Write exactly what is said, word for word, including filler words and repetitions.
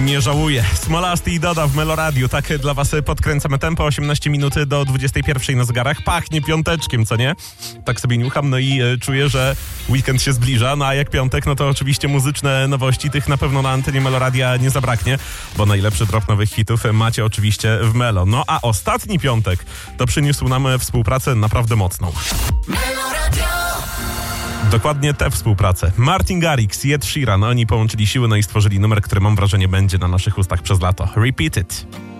Nie żałuję. Smolasty i Doda w Meloradiu. Tak dla was podkręcamy tempo. osiemnaście minut do dwudziestej pierwszej na zegarach. Pachnie piąteczkiem, co nie? Tak sobie niucham, no i e, czuję, że weekend się zbliża. No a jak piątek, no to oczywiście muzyczne nowości. Tych na pewno na antenie Meloradia nie zabraknie, bo najlepszy drop nowych hitów macie oczywiście w Melo. No a ostatni piątek to przyniósł nam współpracę naprawdę mocną. Dokładnie tę współpracę. Martin Garrix i Ed Sheeran. Oni połączyli siły, no i stworzyli numer, który mam wrażenie będzie na naszych ustach przez lato. Repeat It.